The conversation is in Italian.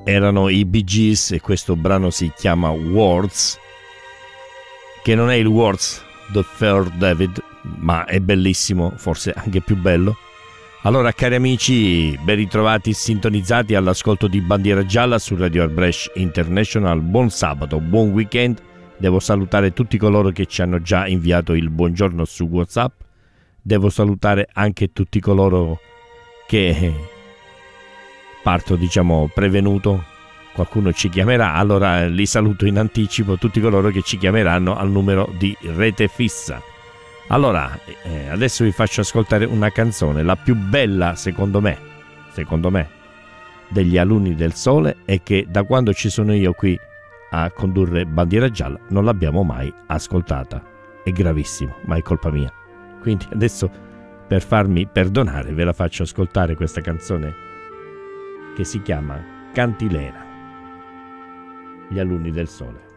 erano i Bee Gees e questo brano si chiama Words, che non è il Words the Third David, ma è bellissimo, forse anche più bello. Allora, cari amici, ben ritrovati, sintonizzati all'ascolto di Bandiera Gialla su Radio Arbresh International. Buon sabato, buon weekend. Devo salutare tutti coloro che ci hanno già inviato il buongiorno su WhatsApp. Devo salutare anche tutti coloro che parto, prevenuto. Qualcuno ci chiamerà, allora li saluto in anticipo, tutti coloro che ci chiameranno al numero di rete fissa. Allora, adesso vi faccio ascoltare una canzone, la più bella secondo me, degli Alunni del Sole, e che da quando ci sono io qui a condurre Bandiera Gialla non l'abbiamo mai ascoltata. È gravissimo, ma è colpa mia. Quindi adesso, per farmi perdonare, ve la faccio ascoltare questa canzone che si chiama Cantilena, Gli Alunni del Sole.